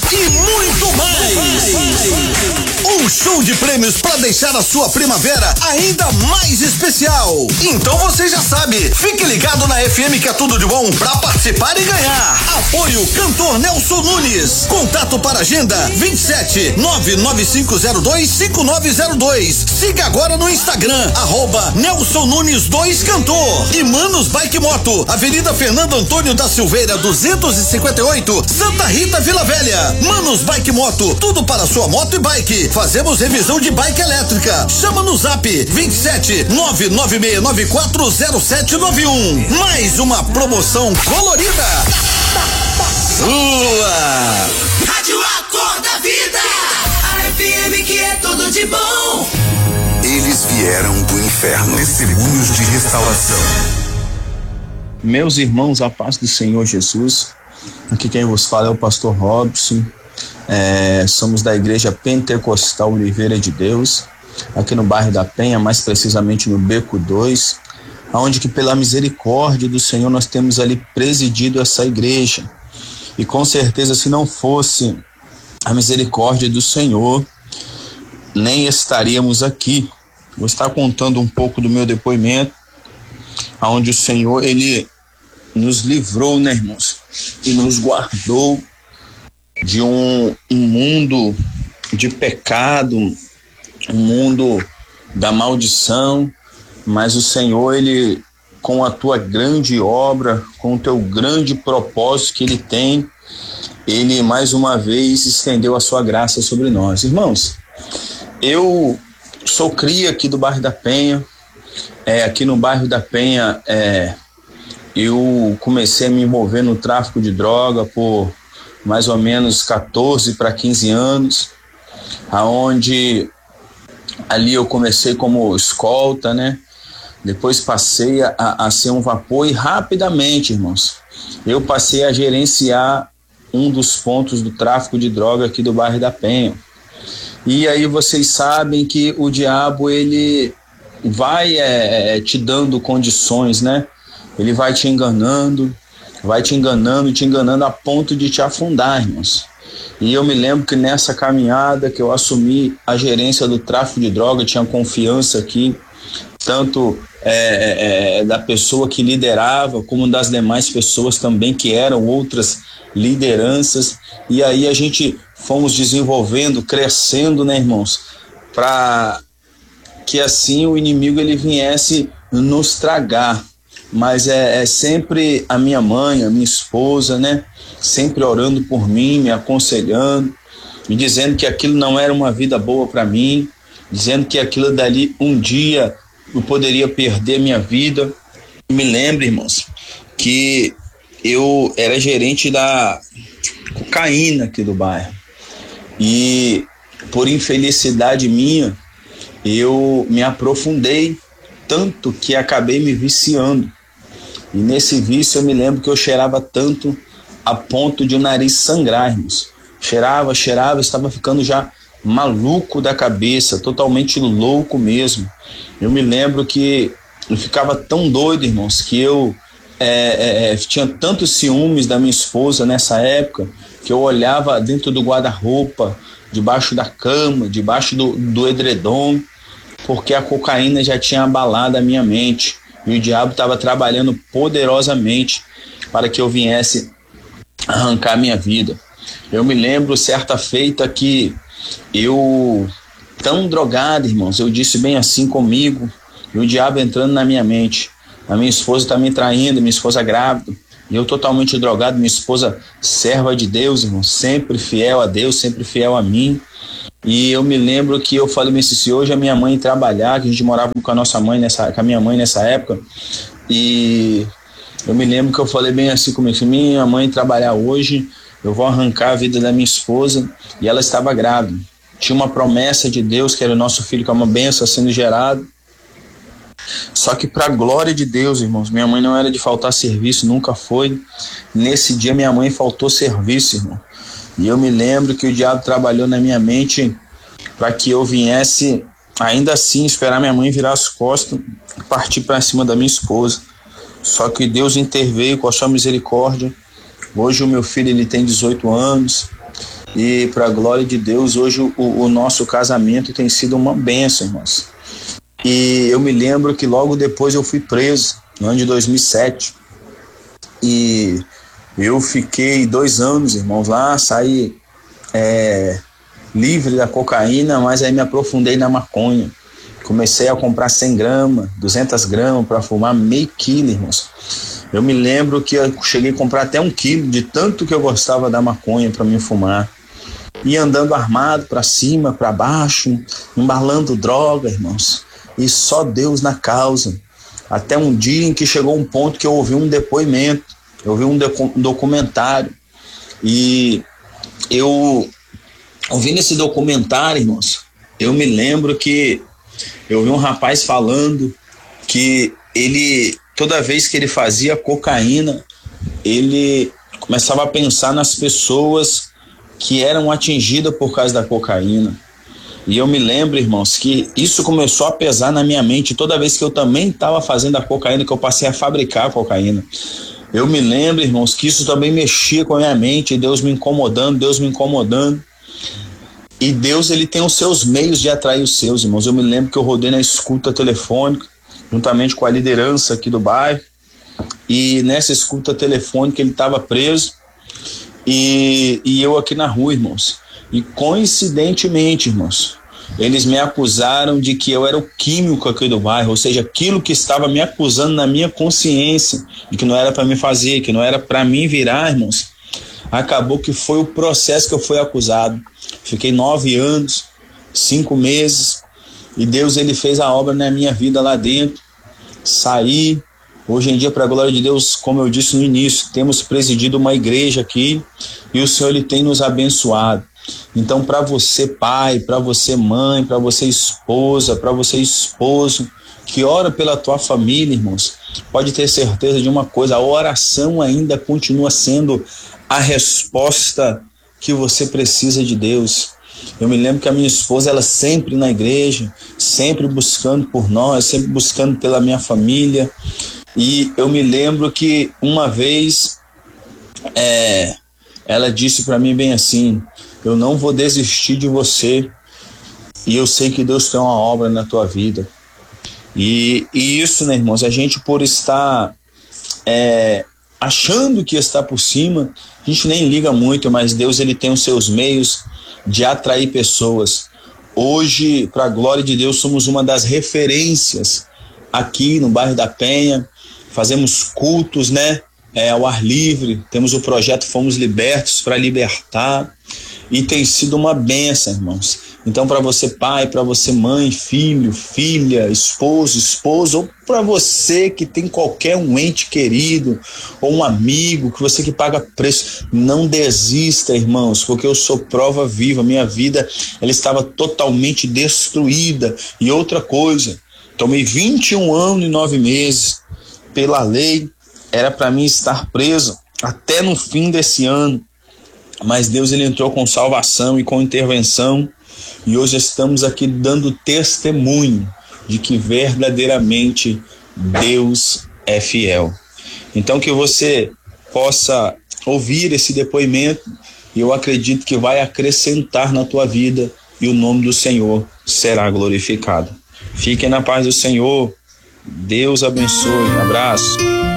e muito mais. Um show de prêmios para deixar a sua primavera ainda mais especial. Então você já sabe, fique ligado na FM que é tudo de bom para participar e ganhar. Apoio Cantor Nelson Nunes. Contato para agenda 27 995025902. Siga agora no Instagram @Nelson Nunes 2 Cantor. E Manos Bike Moto, Avenida Fernando Antônio da Silveira 258, Santa Rita, Vila Velha. Manos Bike Moto, tudo para sua moto e bike. Fazemos revisão de bike elétrica. Chama no Zap 27 996940791. Mais uma promoção colorida. Sua Rádio Acorda Vida, a FM que é tudo de bom. Eles vieram do inferno, testemunhos de restauração. Meus irmãos, a paz do Senhor Jesus. Aqui quem vos fala é o pastor Robson. Somos da Igreja Pentecostal Oliveira de Deus, aqui no bairro da Penha, mais precisamente no Beco 2, onde que pela misericórdia do Senhor nós temos ali presidido essa igreja. E com certeza, se não fosse a misericórdia do Senhor, nem estaríamos aqui. Vou estar contando um pouco do meu depoimento, onde o Senhor, Ele nos livrou, né, irmãos? E nos guardou de um mundo de pecado, um mundo da maldição, mas o Senhor, Ele, com a tua grande obra, com o teu grande propósito que Ele tem, Ele mais uma vez estendeu a sua graça sobre nós. Irmãos, eu sou cria aqui do bairro da Penha. Aqui no bairro da Penha, eu comecei a me envolver no tráfico de droga por mais ou menos 14 para 15 anos, aonde ali eu comecei como escolta, né? Depois passei a ser um vapor e rapidamente, irmãos, eu passei a gerenciar um dos pontos do tráfico de droga aqui do bairro da Penha. E aí vocês sabem que o diabo, ele vai te dando condições, né? Ele vai te enganando a ponto de te afundar, irmãos. E eu me lembro que nessa caminhada que eu assumi a gerência do tráfico de droga, tinha confiança aqui, tanto da pessoa que liderava, como das demais pessoas também que eram outras lideranças. E aí a gente fomos desenvolvendo, crescendo, né, irmãos, para que assim o inimigo ele viesse nos tragar. Mas é sempre a minha mãe, a minha esposa, né? Sempre orando por mim, me aconselhando, me dizendo que aquilo não era uma vida boa para mim, dizendo que aquilo dali um dia eu poderia perder minha vida. Me lembro, irmãos, que eu era gerente da cocaína aqui do bairro. E por infelicidade minha, eu me aprofundei tanto que acabei me viciando. E nesse vício eu me lembro que eu cheirava tanto a ponto de o nariz sangrar, irmãos. Cheirava, estava ficando já maluco da cabeça, totalmente louco mesmo. Eu me lembro que eu ficava tão doido, irmãos, que eu tinha tantos ciúmes da minha esposa nessa época, que eu olhava dentro do guarda-roupa, debaixo da cama, debaixo do edredom, porque a cocaína já tinha abalado a minha mente. E o diabo estava trabalhando poderosamente para que eu viesse arrancar minha vida. Eu me lembro certa feita que eu, tão drogado, irmãos, eu disse bem assim comigo, e o diabo entrando na minha mente. A minha esposa está me traindo, minha esposa grávida, e eu totalmente drogado, minha esposa serva de Deus, irmão, sempre fiel a Deus, sempre fiel a mim. E eu me lembro que eu falei, se hoje a minha mãe trabalhar, que a gente morava com a nossa mãe, com a minha mãe nessa época, e eu me lembro que eu falei bem assim comigo, se minha mãe trabalhar hoje, eu vou arrancar a vida da minha esposa. E ela estava grávida, tinha uma promessa de Deus, que era o nosso filho, que é uma bênção sendo gerado. Só que para a glória de Deus, irmãos, minha mãe não era de faltar serviço, nunca foi. Nesse dia minha mãe faltou serviço, irmão. E eu me lembro que o diabo trabalhou na minha mente para que eu viesse, ainda assim, esperar minha mãe virar as costas e partir para cima da minha esposa. Só que Deus interveio com a sua misericórdia. Hoje o meu filho ele tem 18 anos E para a glória de Deus, hoje o nosso casamento tem sido uma bênção, irmãos. E eu me lembro que logo depois eu fui preso, no ano de 2007. E eu fiquei 2 anos, irmãos, lá, saí livre da cocaína, mas aí me aprofundei na maconha. Comecei a comprar 100 gramas, 200 gramas para fumar meio quilo, irmãos. Eu me lembro que eu cheguei a comprar até 1 quilo, de tanto que eu gostava da maconha para me fumar. E andando armado para cima, para baixo, embalando droga, irmãos. E só Deus na causa. Até um dia em que chegou um ponto que eu ouvi um depoimento, eu ouvi um documentário. E eu ouvi nesse documentário, irmãos, eu me lembro que eu vi um rapaz falando que ele, toda vez que ele fazia cocaína, ele começava a pensar nas pessoas que eram atingidas por causa da cocaína. E eu me lembro, irmãos, que isso começou a pesar na minha mente toda vez que eu também estava fazendo a cocaína, que eu passei a fabricar a cocaína. Eu me lembro, irmãos, que isso também mexia com a minha mente, Deus me incomodando. E Deus, ele tem os seus meios de atrair os seus, irmãos. Eu me lembro que eu rodei na escuta telefônica, juntamente com a liderança aqui do bairro. E nessa escuta telefônica ele estava preso. E eu aqui na rua, irmãos. E coincidentemente, irmãos, eles me acusaram de que eu era o químico aqui do bairro, ou seja, aquilo que estava me acusando na minha consciência, de que não era para me fazer, que não era para mim virar, irmãos. Acabou que foi o processo que eu fui acusado. Fiquei 9 anos, 5 meses, e Deus, ele fez a obra na minha vida lá dentro. Saí. Hoje em dia, para a glória de Deus, como eu disse no início, temos presidido uma igreja aqui e o Senhor, ele tem nos abençoado. Então, para você pai, para você mãe, para você esposa, para você esposo, que ora pela tua família, irmãos, pode ter certeza de uma coisa: a oração ainda continua sendo a resposta que você precisa de Deus. Eu me lembro que a minha esposa, ela sempre na igreja, sempre buscando por nós, sempre buscando pela minha família. E eu me lembro que uma vez ela disse para mim bem assim: eu não vou desistir de você, e eu sei que Deus tem uma obra na tua vida. E isso, né, irmãos, a gente por estar achando que está por cima, a gente nem liga muito, mas Deus, ele tem os seus meios de atrair pessoas. Hoje, para a glória de Deus, somos uma das referências aqui no bairro da Penha. Fazemos cultos, né, ao ar livre. Temos o projeto Fomos Libertos para libertar. E tem sido uma bênção, irmãos. Então, para você pai, para você mãe, filho, filha, esposo, ou para você que tem qualquer um ente querido, ou um amigo, que você que paga preço, não desista, irmãos, porque eu sou prova viva. Minha vida, ela estava totalmente destruída. E outra coisa, tomei 21 anos e 9 meses. Pela lei, era para mim estar preso até no fim desse ano. Mas Deus, ele entrou com salvação e com intervenção, e hoje estamos aqui dando testemunho de que verdadeiramente Deus é fiel. Então, que você possa ouvir esse depoimento, e eu acredito que vai acrescentar na tua vida, e o nome do Senhor será glorificado. Fiquem na paz do Senhor. Deus abençoe. Um abraço.